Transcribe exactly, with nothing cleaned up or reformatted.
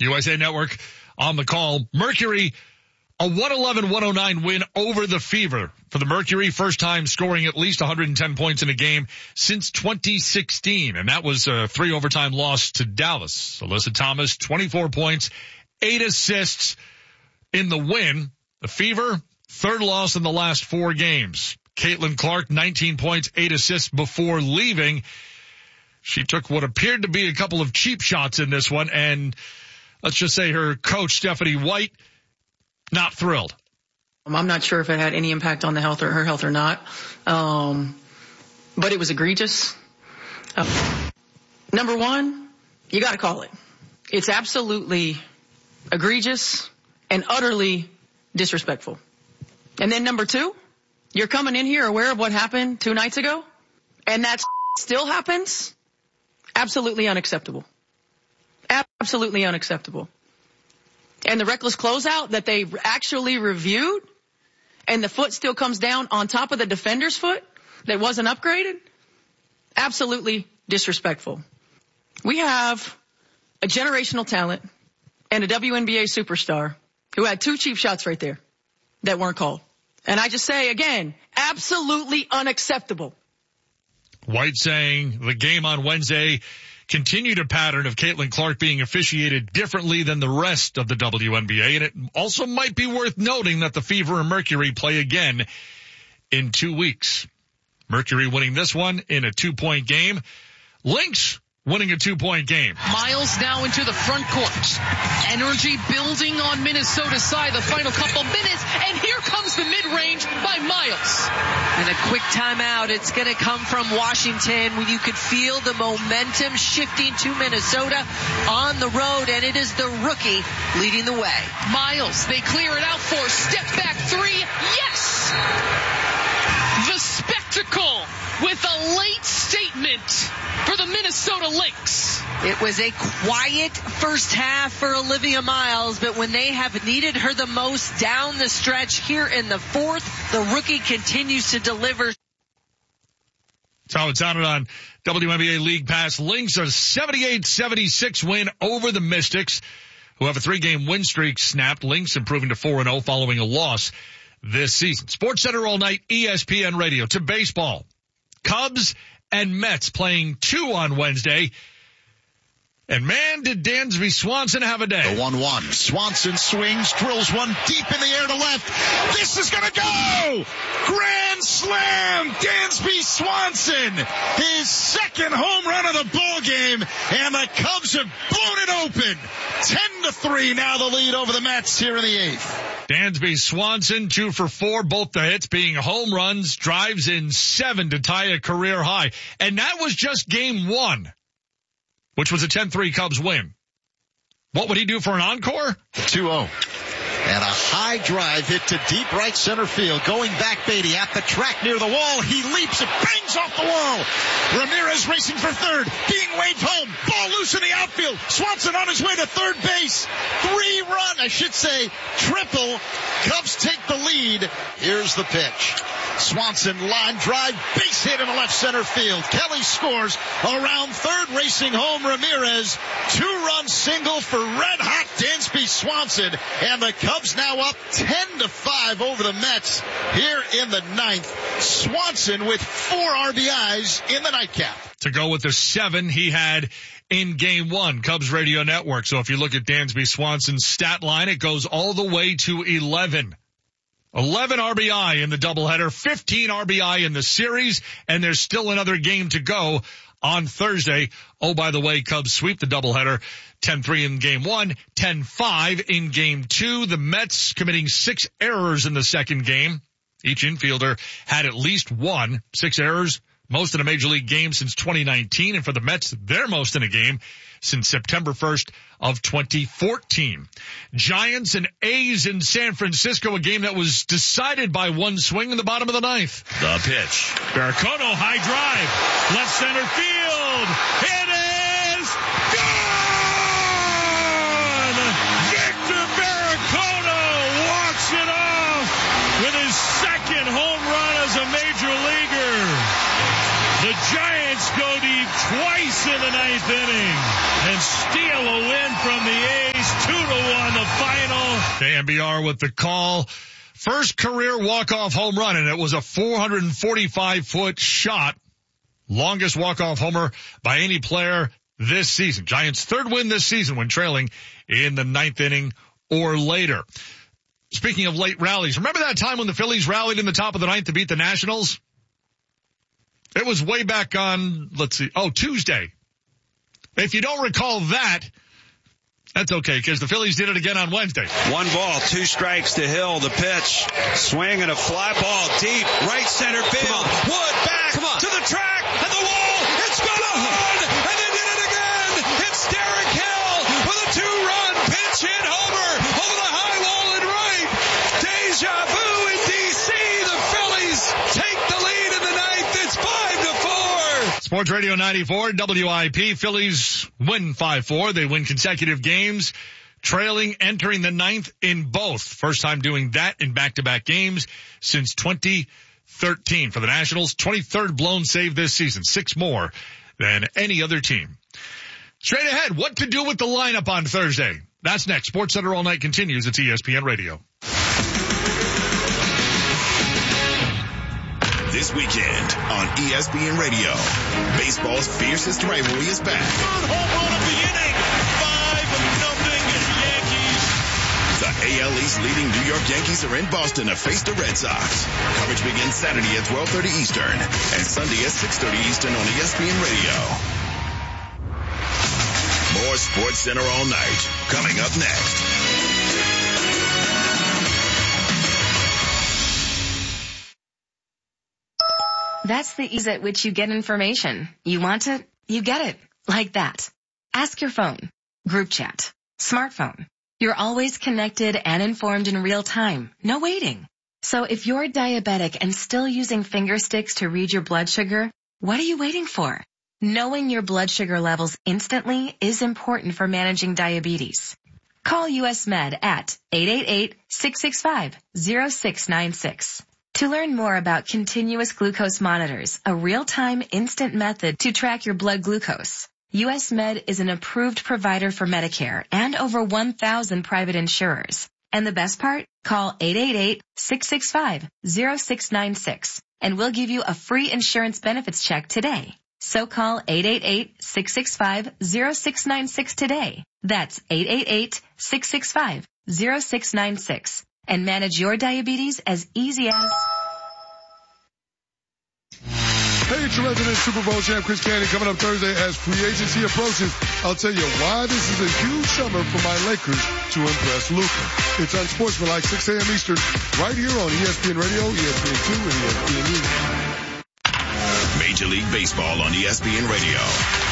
U S A Network on the call. Mercury, a one eleven one oh nine win over the Fever. For the Mercury, first time scoring at least one hundred ten points in a game since twenty sixteen. And that was a three overtime loss to Dallas. Alyssa Thomas, twenty-four points, eight assists in the win. The Fever, third loss in the last four games. Caitlin Clark, nineteen points, eight assists before leaving. She took what appeared to be a couple of cheap shots in this one, and let's just say her coach, Stephanie White, not thrilled. I'm not sure if it had any impact on the health or her health or not, um, but it was egregious. Uh, number one, you got to call it. It's absolutely egregious and utterly disrespectful. And then number two, you're coming in here aware of what happened two nights ago, and that still happens? Absolutely unacceptable. Absolutely unacceptable. And the reckless closeout that they actually reviewed, and the foot still comes down on top of the defender's foot that wasn't upgraded? Absolutely disrespectful. We have a generational talent and a W N B A superstar who had two cheap shots right there that weren't called. And I just say, again, absolutely unacceptable. White saying the game on Wednesday continued a pattern of Caitlin Clark being officiated differently than the rest of the W N B A. And it also might be worth noting that the Fever and Mercury play again in two weeks. Mercury winning this one in a two-point game. Lynx winning a two-point game. Miles now into the front court. Energy building on Minnesota's side the final couple minutes, and here comes the mid-range by Miles. And a quick timeout. It's going to come from Washington when you could feel the momentum shifting to Minnesota on the road, and it is the rookie leading the way. Miles, they clear it out for step back three. Yes! The spectacle with a late statement for the Minnesota Lynx. It was a quiet first half for Olivia Miles, but when they have needed her the most down the stretch here in the fourth, the rookie continues to deliver. That's how it sounded on W N B A League Pass. Lynx a seventy-eight seventy-six win over the Mystics, who have a three-game win streak snapped. Lynx improving to four and oh following a loss this season. Sports Center all night, E S P N Radio. To baseball. Cubs and Mets playing two on Wednesday. And man, did Dansby Swanson have a day. The one one. Swanson swings, drills one deep in the air to left. This is going to go! Grand slam! Dansby Swanson! His second home run of the ball game, and the Cubs have blown it open. ten to three now the lead over the Mets here in the eighth. Dansby Swanson, two for four, both the hits being home runs, drives in seven to tie a career high. And that was just game one, which was a ten three Cubs win. What would he do for an encore? two oh. And a high drive hit to deep right center field. Going back, Beatty at the track near the wall. He leaps. It bangs off the wall. Ramirez racing for third. Being waved home. Ball loose in the outfield. Swanson on his way to third base. Three run, I should say, triple. Cubs take the lead. Here's the pitch. Swanson line drive, base hit in the left center field. Kelly scores around third, racing home Ramirez. Two-run single for red-hot Dansby Swanson, and the Cubs now up ten to five over the Mets here in the ninth. Swanson with four R B Is in the nightcap. To go with the seven he had in game one, Cubs Radio Network. So if you look at Dansby Swanson's stat line, it goes all the way to eleven. eleven R B I in the doubleheader, fifteen R B I in the series, and there's still another game to go on Thursday. Oh, by the way, Cubs sweep the doubleheader, ten three in game one, ten five in game two. The Mets committing six errors in the second game. Each infielder had at least one. Six errors, most in a major league game since twenty nineteen, and for the Mets, their most in a game since September first of twenty fourteen. Giants and A's in San Francisco, a game that was decided by one swing in the bottom of the ninth. The pitch. Barracono, high drive, left center field. It is gone! Victor Barracono walks it off with his second home run as a major leaguer. The Giants go deep twice in the ninth inning and steal a win from the A's J M B R with the call. First career walk-off home run, and it was a four hundred forty-five foot shot. Longest walk-off homer by any player this season. Giants' third win this season when trailing in the ninth inning or later. Speaking of late rallies, remember that time when the Phillies rallied in the top of the ninth to beat the Nationals? It was way back on, let's see, oh, Tuesday. If you don't recall that, that's okay, because the Phillies did it again on Wednesday. One ball, two strikes to Hill. The pitch, swing and a fly ball deep, right center field. Wood back to the track, and the wall, it's gone! And they did it again! It's Derek Hill with a two-run pinch hit homer over the high wall and right. Deja vu in D C. The Phillies take the lead in the ninth. It's five to four. Sports Radio ninety-four, W I P. Phillies win five four. They win consecutive games, trailing, entering the ninth in both. First time doing that in back-to-back games since twenty thirteen. For the Nationals, twenty-third blown save this season, six more than any other team. Straight ahead, what to do with the lineup on Thursday? That's next. Sports Center All Night continues. It's E S P N Radio. This weekend on E S P N Radio, baseball's fiercest rivalry is back. Third home run of the inning. five nothing Yankees. The A L East leading New York Yankees are in Boston to face the Red Sox. Coverage begins Saturday at twelve thirty Eastern and Sunday at six thirty Eastern on E S P N Radio. More Sports Center All Night coming up next. That's the ease at which you get information. You want it, you get it. Like that. Ask your phone. Group chat. Smartphone. You're always connected and informed in real time. No waiting. So if you're diabetic and still using finger sticks to read your blood sugar, what are you waiting for? Knowing your blood sugar levels instantly is important for managing diabetes. Call U S Med at eight eight eight, six six five, zero six nine six. To learn more about continuous glucose monitors, a real-time instant method to track your blood glucose, U S Med is an approved provider for Medicare and over one thousand private insurers. And the best part? Call eight eight eight, six six five, zero six nine six and we'll give you a free insurance benefits check today. So call eight eight eight, six six five, zero six nine six today. That's eight eight eight, six six five, zero six nine six. And manage your diabetes as easy as... Hey, it's your resident Super Bowl champ, Chris Candy, coming up Thursday as free agency approaches. I'll tell you why this is a huge summer for my Lakers to impress Luka. It's Unsportsmanlike, six a.m. Eastern, right here on E S P N Radio, E S P N two, and E S P N U. Major League Baseball on E S P N Radio.